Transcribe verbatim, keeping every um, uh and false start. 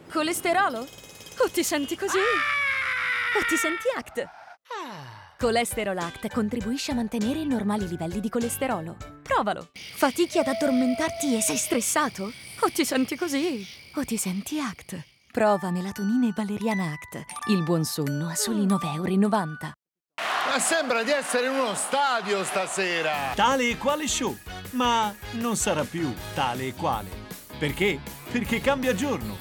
Colesterolo? O ti senti così? O ti senti Act? Colesterol Act contribuisce a mantenere i normali livelli di colesterolo. Provalo. Fatichi ad addormentarti e sei stressato? O ti senti così? O ti senti Act? Prova melatonina e valeriana Act. Il buon sonno a soli nove e novanta euro. Ma sembra di essere in uno stadio stasera. Tale e quale show, ma non sarà più tale e quale. Perché? Perché cambia giorno